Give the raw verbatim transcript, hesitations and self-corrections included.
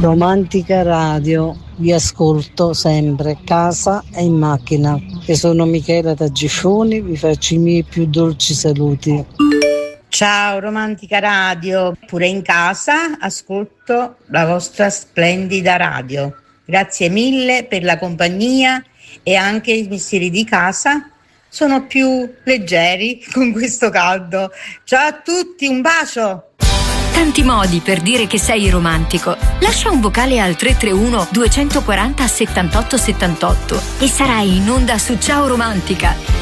Romantica Radio, vi ascolto sempre, casa e in macchina. Che sono Michela da Gifoni, vi faccio i miei più dolci saluti. Ciao Romantica Radio, pure in casa ascolto la vostra splendida radio. Grazie mille per la compagnia e anche i mestieri di casa sono più leggeri con questo caldo. Ciao a tutti, un bacio! Tanti modi per dire che sei romantico. Lascia un vocale al tre tre uno due quattro zero settantotto settantotto e sarai in onda su Ciao Romantica.